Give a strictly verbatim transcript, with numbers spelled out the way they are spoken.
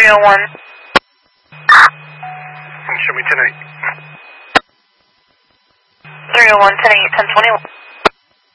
three oh one. Show me ten eight. three oh one, ten eight, ten twenty-one.